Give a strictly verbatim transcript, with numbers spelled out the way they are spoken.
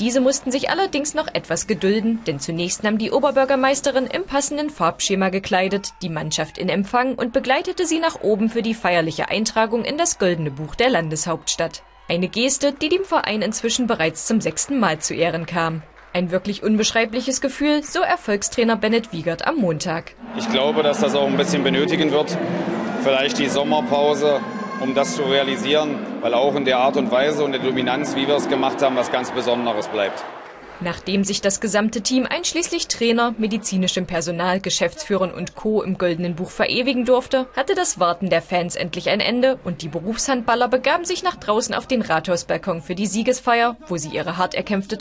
Diese mussten sich allerdings noch etwas gedulden, denn zunächst nahm die Oberbürgermeisterin im passenden Farbschema gekleidet die Mannschaft in Empfang und begleitete sie nach oben für die feierliche Eintragung in das Goldene Buch der Landeshauptstadt. Eine Geste, die dem Verein inzwischen bereits zum sechsten Mal zu Ehren kam. Ein wirklich unbeschreibliches Gefühl, so Erfolgstrainer Bennett Wiegert am Montag. Ich glaube, dass das auch ein bisschen benötigen wird, vielleicht die Sommerpause, um das zu realisieren, weil auch in der Art und Weise und der Dominanz, wie wir es gemacht haben, was ganz Besonderes bleibt. Nachdem sich das gesamte Team einschließlich Trainer, medizinischem Personal, Geschäftsführern und Co. im Goldenen Buch verewigen durfte, hatte das Warten der Fans endlich ein Ende und die Berufshandballer begaben sich nach draußen auf den Rathausbalkon für die Siegesfeier, wo sie ihre hart erkämpfte